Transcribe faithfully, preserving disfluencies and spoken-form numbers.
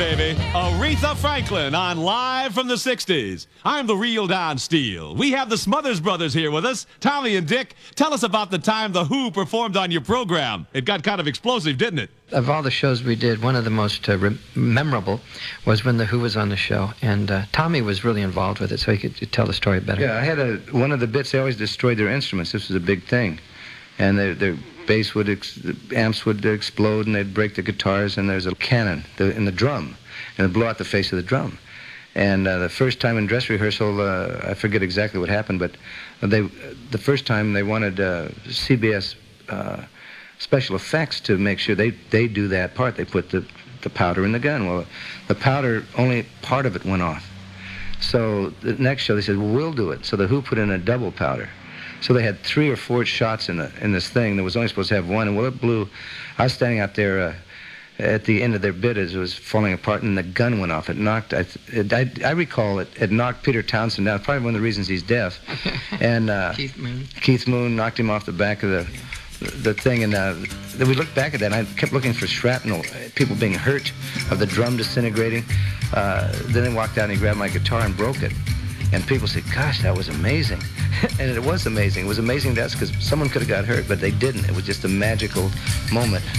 baby. Aretha Franklin on Live from the sixties. I'm the real Don Steele. We have the Smothers Brothers here with us. Tommy and Dick, tell us about the time The Who performed on your program. It got kind of explosive, didn't it? Of all the shows we did, one of the most uh, re- memorable was when The Who was on the show. And uh, Tommy was really involved with it, so he could tell the story better. Yeah, I had a, one of the bits, they always destroyed their instruments. This was a big thing. And their, their bass would, ex- the amps would explode, and they'd break the guitars, and there's a cannon the, in the drum, and it'd blow out the face of the drum. And uh, the first time in dress rehearsal, uh, I forget exactly what happened, but they, the first time they wanted uh, C B S uh, special effects to make sure they, they do that part. They put the, the powder in the gun. Well, the powder, only part of it went off. So the next show, they said, well, we'll do it. So the Who put in a double powder. So they had three or four shots in the in this thing. There was only supposed to have one, and well, it blew. I was standing out there uh, at the end of their bit as it was falling apart, and the gun went off. It knocked. I it, I, I recall it. It knocked Peter Townsend down. Probably one of the reasons he's deaf. And uh, Keith Moon. Keith Moon knocked him off the back of the the thing, and uh, then we looked back at that, and I kept looking for shrapnel, people being hurt, of the drum disintegrating. Uh, then he walked out and he grabbed my guitar and broke it. And people said, gosh, that was amazing. And it was amazing. It was amazing to us because someone could have got hurt, but they didn't. It was just a magical moment.